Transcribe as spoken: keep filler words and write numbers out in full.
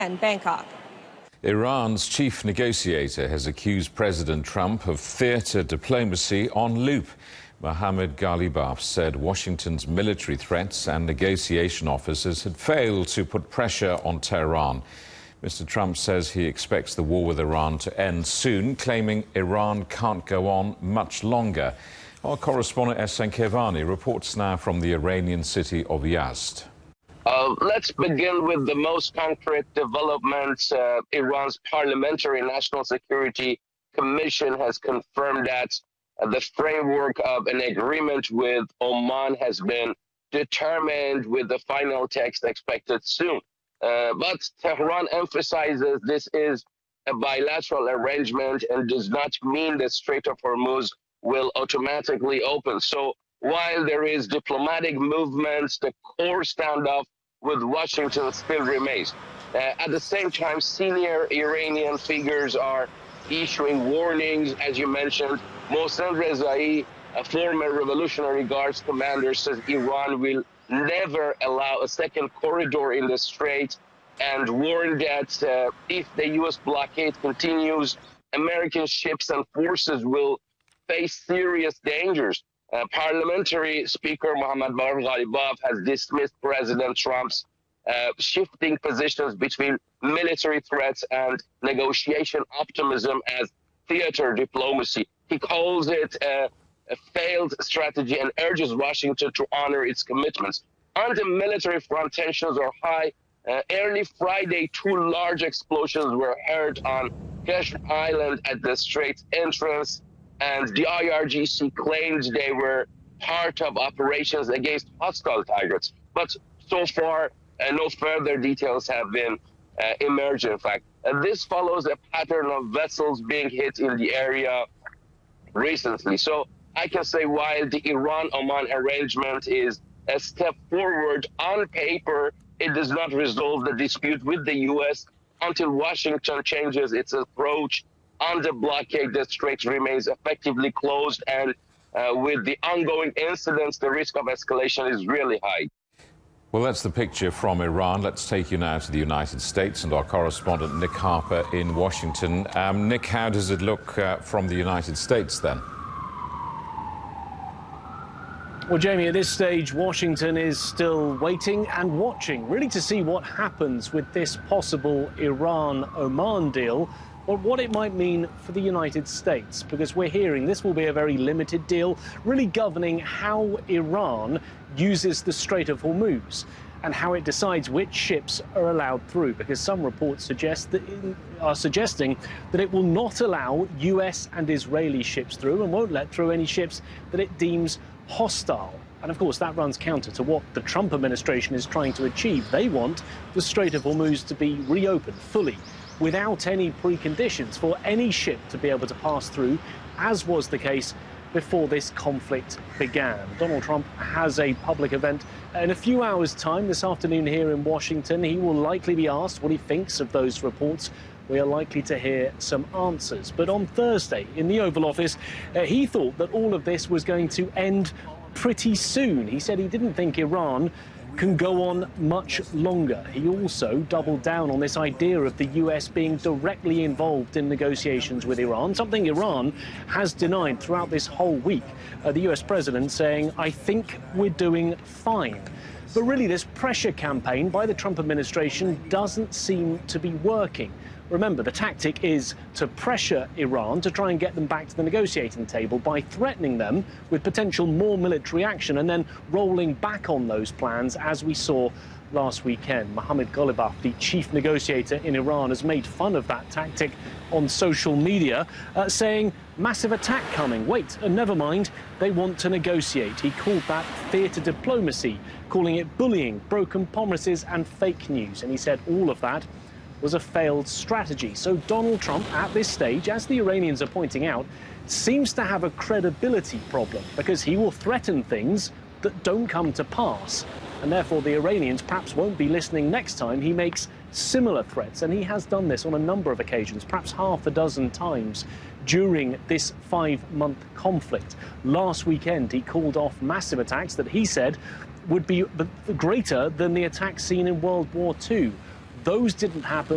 and Bangkok. Iran's chief negotiator has accused President Trump of theatre diplomacy on loop. Mohammad Ghalibaf said Washington's military threats and negotiation officers had failed to put pressure on Tehran. Mister Trump says he expects the war with Iran to end soon, claiming Iran can't go on much longer. Our correspondent Ehsan Kevani reports now from the Iranian city of Yazd. Uh, let's begin with the most concrete developments. Uh, Iran's Parliamentary National Security Commission has confirmed that uh, the framework of an agreement with Oman has been determined, with the final text expected soon. Uh, but Tehran emphasizes this is a bilateral arrangement and does not mean the Strait of Hormuz will automatically open. So while there is diplomatic movements, the core standoff with Washington still remains. Uh, at the same time, senior Iranian figures are issuing warnings. As you mentioned, Mohsen Rezai, a former Revolutionary Guards commander, says Iran will never allow a second corridor in the Strait, and warned that uh, if the U S blockade continues, American ships and forces will face serious dangers. Uh, Parliamentary Speaker Mohammad Ghalibaf has dismissed President Trump's uh, shifting positions between military threats and negotiation optimism as theater diplomacy. He calls it uh, a failed strategy and urges Washington to honor its commitments. On the military front, tensions are high. Uh, early Friday, two large explosions were heard on Keshm Island at the Strait's entrance, and the I R G C claimed they were part of operations against hostile targets. But so far, uh, no further details have been uh, emerged, in fact. Uh, this follows a pattern of vessels being hit in the area recently. So I can say while the Iran-Oman arrangement is a step forward on paper, it does not resolve the dispute with the U S until Washington changes its approach on the blockade. The Strait remains effectively closed, and uh, with the ongoing incidents, the risk of escalation is really high. Well, that's the picture from Iran. Let's take you now to the United States and our correspondent Nick Harper in Washington. Um, Nick, how does it look uh, from the United States then? Well, Jamie, at this stage, Washington is still waiting and watching, really, to see what happens with this possible Iran-Oman deal, or what it might mean for the United States, because we're hearing this will be a very limited deal, really governing how Iran uses the Strait of Hormuz and how it decides which ships are allowed through, because some reports suggest that are suggesting that it will not allow U S and Israeli ships through and won't let through any ships that it deems hostile. And of course, that runs counter to what the Trump administration is trying to achieve. They want the Strait of Hormuz to be reopened fully, without any preconditions for any ship to be able to pass through, as was the case before this conflict began. Donald Trump has a public event in a few hours' time this afternoon here in Washington. He will likely be asked what he thinks of those reports. We are likely to hear some answers. But on Thursday, in the Oval Office, uh, he thought that all of this was going to end pretty soon. He said he didn't think Iran can go on much longer. He also doubled down on this idea of the U S being directly involved in negotiations with Iran, something Iran has denied throughout this whole week. Uh, the U S president saying, I think we're doing fine. But really, this pressure campaign by the Trump administration doesn't seem to be working. Remember, the tactic is to pressure Iran to try and get them back to the negotiating table by threatening them with potential more military action and then rolling back on those plans, as we saw last weekend. Mohammad Ghalibaf, the chief negotiator in Iran, has made fun of that tactic on social media, uh, saying, massive attack coming. Wait, and never mind, they want to negotiate. He called that theatre diplomacy, calling it bullying, broken promises and fake news. And he said all of that was a failed strategy. So Donald Trump, at this stage, as the Iranians are pointing out, seems to have a credibility problem, because he will threaten things that don't come to pass. And therefore, the Iranians perhaps won't be listening next time he makes similar threats. And he has done this on a number of occasions, perhaps half a dozen times during this five-month conflict. Last weekend, he called off massive attacks that he said would be greater than the attacks seen in World War Two. Those didn't happen.